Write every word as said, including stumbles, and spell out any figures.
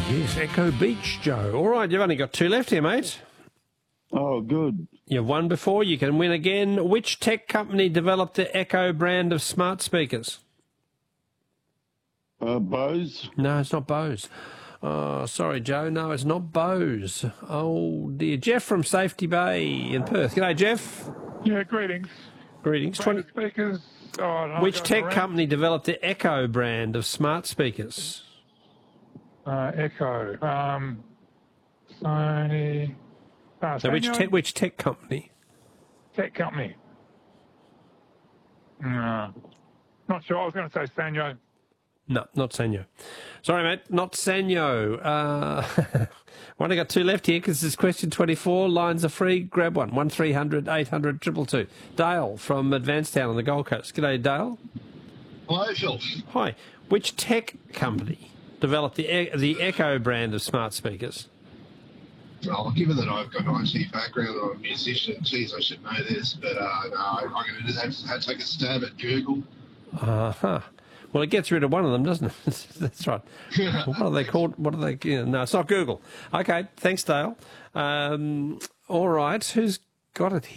Yes, Echo Beach, Joe. All right, you've only got two left here, mate. Oh, good. You've won before, you can win again. Which tech company developed the Echo brand of smart speakers? Uh, Bose? No, it's not Bose. Oh, sorry, Joe. No, it's not Bose. Oh, dear. Jeff from Safety Bay in Perth. G'day, Jeff. Yeah, greetings. Greetings. twenty twenty speakers. Oh, no, Which I've got tech around. company developed the Echo brand of smart speakers? Uh, Echo. Um, Sony. Uh, So which Sanyo? tech, which tech company? Tech company. No. Not sure. I was going to say Sanyo. No, not Sanyo. Sorry, mate, not Sanyo. Uh, I've only got two left here because this is question twenty-four. Lines are free. Grab one. one three hundred eight hundred two two two. Dale from Advancetown on the Gold Coast. G'day, Dale. Hello, Phil. Hi. Which tech company developed the e- the Echo brand of smart speakers? Well, given that I've got an I T background and I'm a musician, geez, I should know this, but uh, no, I'm going to just have to, have to take a stab at Google. Uh-huh. Well, it gets rid of one of them, doesn't it? That's right. What are they called? What are they? Yeah, no, it's not Google. Okay, thanks, Dale. Um, all right, who's got it here?